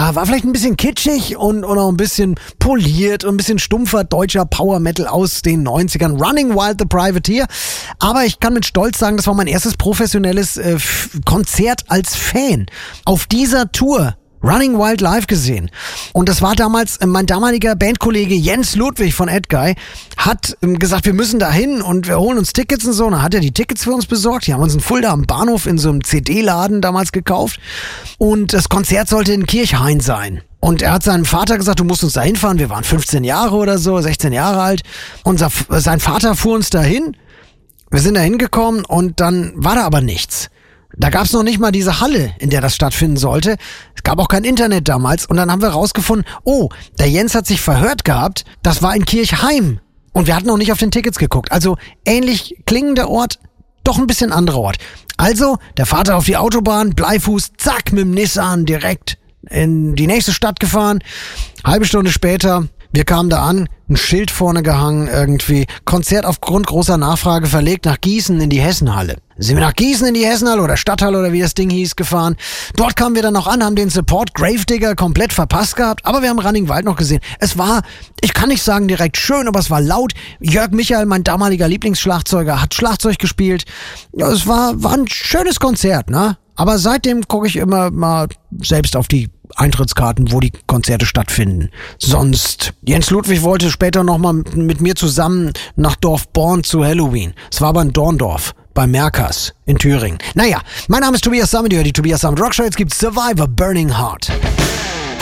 war vielleicht ein bisschen kitschig und auch ein bisschen poliert und ein bisschen stumpfer deutscher Power Metal aus den 90ern. Running Wild the Privateer. Aber ich kann mit Stolz sagen, das war mein erstes professionelles Konzert als Fan. Auf dieser Tour Running Wild live gesehen. Und das war damals, mein damaliger Bandkollege Jens Ludwig von Edguy hat gesagt, wir müssen da hin und wir holen uns Tickets und so. Und dann hat er die Tickets für uns besorgt. Die haben uns in Fulda am Bahnhof in so einem CD-Laden damals gekauft. Und das Konzert sollte in Kirchhain sein. Und er hat seinem Vater gesagt, du musst uns da hinfahren. Wir waren 15 Jahre oder so, 16 Jahre alt. Und sein Vater fuhr uns dahin. Wir sind da hingekommen und dann war da aber nichts. Da gab's noch nicht mal diese Halle, in der das stattfinden sollte. Es gab auch kein Internet damals. Und dann haben wir rausgefunden, oh, der Jens hat sich verhört gehabt. Das war in Kirchheim. Und wir hatten noch nicht auf den Tickets geguckt. Also ähnlich klingender Ort, doch ein bisschen anderer Ort. Also der Vater auf die Autobahn, Bleifuß, zack, mit dem Nissan direkt in die nächste Stadt gefahren. Halbe Stunde später, wir kamen da an, ein Schild vorne gehangen irgendwie. Konzert aufgrund großer Nachfrage verlegt nach Gießen in die Hessenhalle. Sind wir nach Gießen in die Hessenhalle oder Stadthalle oder wie das Ding hieß gefahren. Dort kamen wir dann noch an, haben den Support Gravedigger komplett verpasst gehabt, aber wir haben Running Wild noch gesehen. Es war, ich kann nicht sagen direkt schön, aber es war laut. Jörg Michael, mein damaliger Lieblingsschlagzeuger, hat Schlagzeug gespielt. Ja, es war ein schönes Konzert, ne? Aber seitdem gucke ich immer mal selbst auf die Eintrittskarten, wo die Konzerte stattfinden. Sonst, Jens Ludwig wollte später nochmal mit mir zusammen nach Dorfborn zu Halloween. Es war aber in Dorndorf, bei Merkers in Thüringen. Naja, mein Name ist Tobias Sammet, ihr hört die Tobias Sammet Rockshow. Jetzt gibt's Survivor Burning Heart.